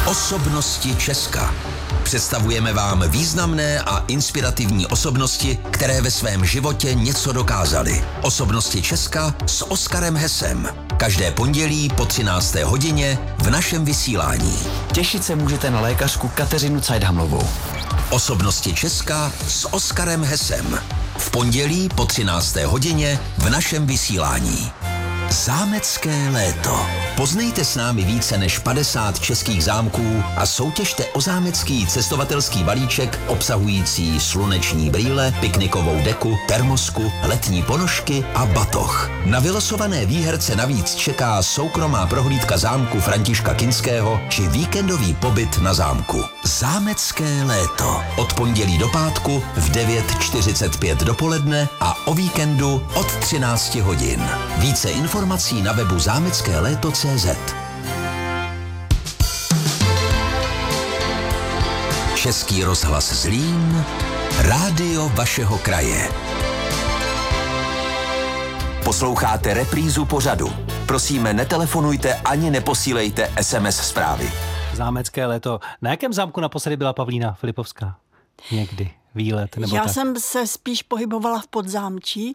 Osobnosti Česka. Představujeme vám významné a inspirativní osobnosti, které ve svém životě něco dokázaly. Osobnosti Česka s Oskarem Hesem. Každé pondělí po 13. hodině v našem vysílání. Těšit se můžete na lékařku Kateřinu Cajdhamlovou. Osobnosti Česka s Oskarem Hesem. V pondělí po 13. hodině v našem vysílání. Zámecké léto. Poznejte s námi více než 50 českých zámků a soutěžte o zámecký cestovatelský balíček obsahující sluneční brýle, piknikovou deku, termosku, letní ponožky a batoh. Na vylosované výherce navíc čeká soukromá prohlídka zámku Františka Kinského či víkendový pobyt na zámku. Zámecké léto. Od pondělí do pátku v 9:45 dopoledne a o víkendu od 13 hodin. Více informací na webu zámeckéléto.cz. Český rozhlas Zlín, rádio vašeho kraje. Posloucháte reprízu pořadu. Prosíme, netelefonujte ani neposílejte SMS zprávy. Zámecké léto. Na jakém zámku naposledy byla Pavlína Filipovská? Někdy. Výlet, nebo Já tak? jsem se spíš pohybovala v Podzámčí,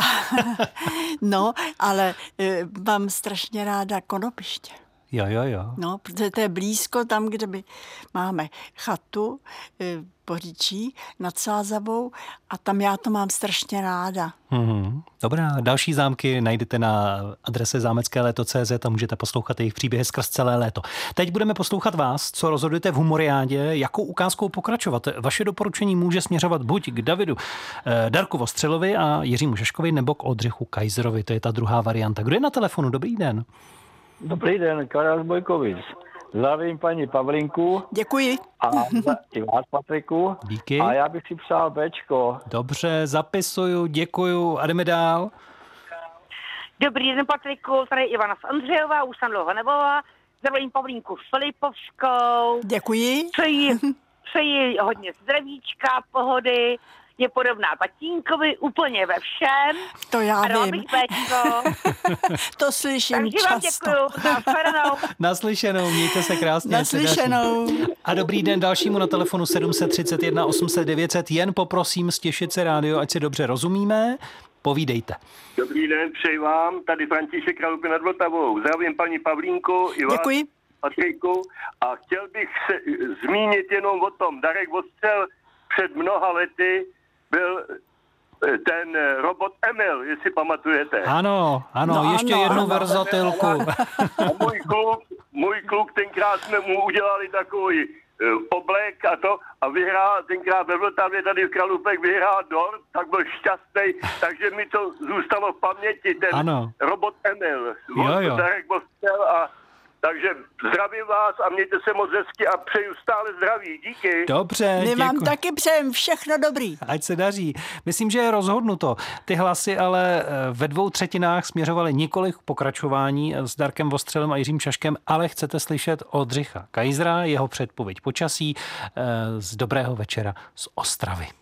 no, ale mám strašně ráda Konopiště. Jo. No, protože to je blízko tam, kde máme chatu, Poříčí nad Sázavou a tam já to mám strašně ráda. Dobrá, další zámky najdete na adrese zámeckéléto.cz a můžete poslouchat jejich příběhy skrz celé léto. Teď budeme poslouchat vás, co rozhodujete v Humoriádě, jakou ukázkou pokračovat. Vaše doporučení může směřovat buď k Davidu Darku Vostřelovi a Jiřímu Šaškovi, nebo k Oldřichu Kajzrovi. To je ta druhá varianta. Kdo je na telefonu? Dobrý den. Dobrý den, Karel z Bojkovic. Zdravím paní Pavlinku. Děkuji. A i vás, Patriku. Díky. A já bych si přál Bčko. Dobře, zapisuju, děkuju a jdeme dál. Dobrý den, Patriku, tady Ivana z Andřejova, už jsem dlouho nevolala. Zdravím Pavlínku Filipovskou. Děkuji. Přeji hodně zdravíčka, pohody. Je podobná tatínkovi úplně ve všem. To já vím. Bych Bčko. To slyším Takže často. vám děkuju. Nashledanou. Naslyšenou, mějte se krásně. Naslyšenou. A dobrý den dalšímu na telefonu 731 800 900. Jen poprosím stěšit se rádio, ať si dobře rozumíme. Povídejte. Dobrý den, přeji vám. Tady František Kralupy nad Vltavou. Zdravím paní Pavlínku, i vás, Děkuji. Patriku. A chtěl bych se zmínit jenom o tom. Darek Vostřel před mnoha lety byl ten robot Emil, jestli pamatujete. Ano, No, ještě ano, jednu ano. verzatilku. A můj kluk tenkrát jsme mu udělali takový oblek a vyhrál tenkrát ve Vltavě, tady v Kralupech vyhrál dort, tak byl šťastný, takže mi to zůstalo v paměti, ten robot Emil. Jo. Darek Vostřel takže zdravím vás a mějte se moc hezky a přeju stále zdraví. Díky. Dobře, My vám taky přejem všechno dobrý. Ať se daří. Myslím, že je rozhodnuto. Ty hlasy ale ve 2/3 směřovaly nikoli k pokračování s Darkem Vostřelem a Jiřím Šaškem, ale chcete slyšet Oldřicha Kajzra, jeho předpověď počasí z Dobrého večera z Ostravy.